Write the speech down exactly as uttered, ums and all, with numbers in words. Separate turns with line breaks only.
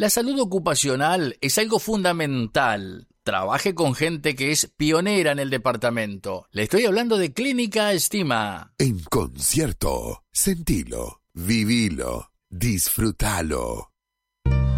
La salud ocupacional es algo fundamental. Trabaje con gente que es pionera en el departamento. Le estoy hablando de Clínica Estima.
En concierto, sentilo, vivilo, disfrútalo.